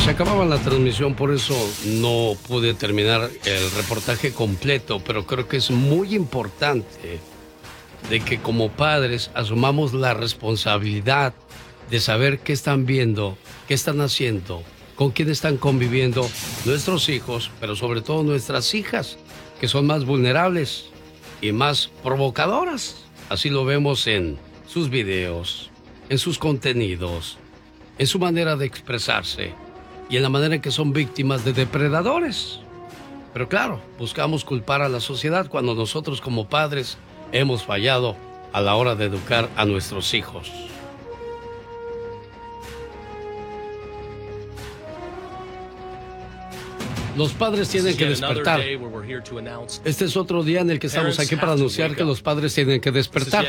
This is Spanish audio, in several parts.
Se acababa la transmisión, por eso no pude terminar el reportaje completo, pero creo que es muy importante de que como padres asumamos la responsabilidad de saber qué están viendo, qué están haciendo, con quién están conviviendo nuestros hijos, pero sobre todo nuestras hijas, que son más vulnerables y más provocadoras. Así lo vemos en sus videos, en sus contenidos, en su manera de expresarse y en la manera en que son víctimas de depredadores. Pero claro, buscamos culpar a la sociedad cuando nosotros como padres hemos fallado a la hora de educar a nuestros hijos. Los padres tienen que despertar. Este es otro día en el que estamos aquí para anunciar que los padres tienen que despertar.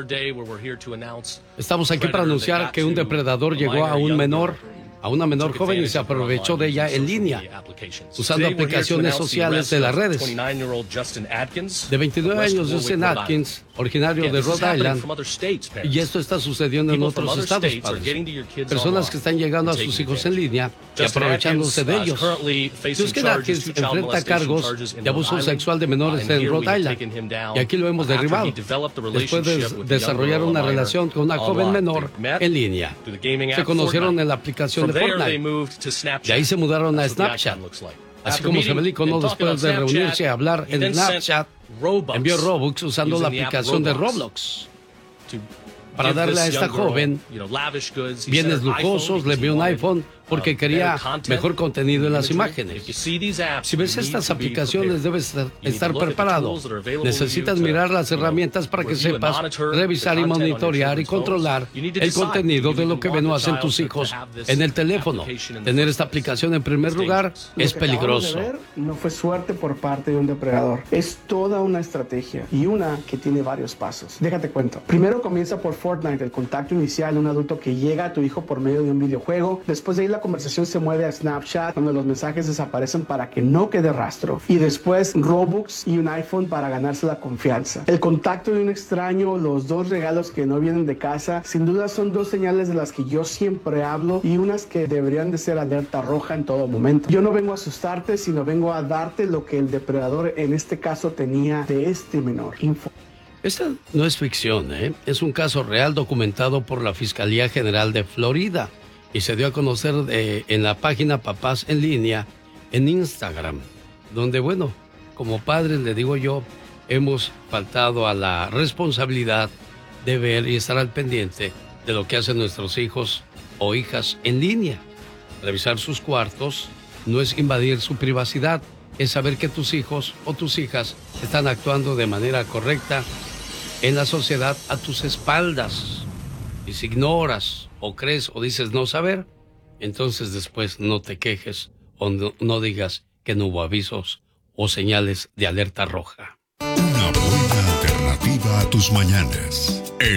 Estamos aquí para anunciar que un depredador llegó a una menor joven y se aprovechó de ella en línea, usando aplicaciones sociales de las redes. De 29 años, Justin Atkins, originario de Rhode Island, y esto está sucediendo en otros estados, padres. Personas que están llegando a sus hijos en línea y aprovechándose de ellos. Justin Atkins enfrenta cargos de abuso sexual de menores en Rhode Island, y aquí lo hemos derribado, después de desarrollar una relación con una joven menor en línea. Se conocieron en la aplicación de Fortnite. De ahí se mudaron a Snapchat. Así como se ve el icono después de reunirse a hablar en Snapchat, envió Robux usando la aplicación de Roblox. Para darle a esta joven bienes lujosos, le envió un iPhone porque quería mejor contenido en las imágenes. Si ves estas aplicaciones, debes estar preparado. Necesitas mirar las herramientas para que sepas revisar y monitorear y controlar el contenido de lo que ven o hacen tus hijos en el teléfono. Tener esta aplicación en primer lugar es peligroso. No fue suerte por parte de un depredador. Es toda una estrategia y una que tiene varios pasos. Déjate cuento. Primero comienza por Fortnite, el contacto inicial de un adulto que llega a tu hijo por medio de un videojuego. Después de ahí la conversación se mueve a Snapchat, donde los mensajes desaparecen para que no quede rastro. Y después Robux y un iPhone para ganarse la confianza. El contacto de un extraño, los dos regalos que no vienen de casa, sin duda son dos señales de las que yo siempre hablo y unas que deberían de ser alerta roja en todo momento. Yo no vengo a asustarte, sino vengo a darte lo que el depredador en este caso tenía de este menor. Esta no es ficción, ¿eh? Es un caso real documentado por la Fiscalía General de Florida y se dio a conocer en la página Papás en Línea en Instagram, donde, bueno, como padres, le digo yo, hemos faltado a la responsabilidad de ver y estar al pendiente de lo que hacen nuestros hijos o hijas en línea. Revisar sus cuartos no es invadir su privacidad, es saber que tus hijos o tus hijas están actuando de manera correcta en la sociedad a tus espaldas. Y si ignoras o crees o dices no saber, entonces después no te quejes o no digas que no hubo avisos o señales de alerta roja. Una buena alternativa a tus mañanas.